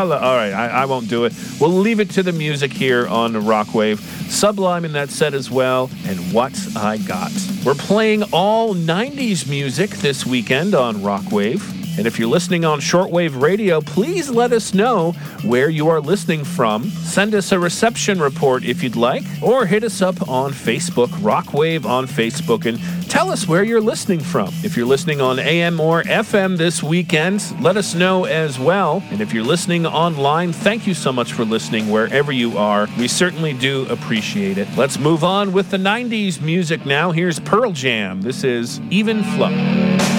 All right, I won't do it. We'll leave it to the music here on Rockwave. Sublime in that set as well, and What I Got. We're playing all 90s music this weekend on Rockwave. And if you're listening on shortwave radio, please let us know where you are listening from. Send us a reception report if you'd like, or hit us up on Facebook, Rockwave on Facebook, and tell us where you're listening from. If you're listening on AM or FM this weekend, let us know as well. And if you're listening online, thank you so much for listening wherever you are. We certainly do appreciate it. Let's move on with the 90s music now. Here's Pearl Jam. This is Even Flow.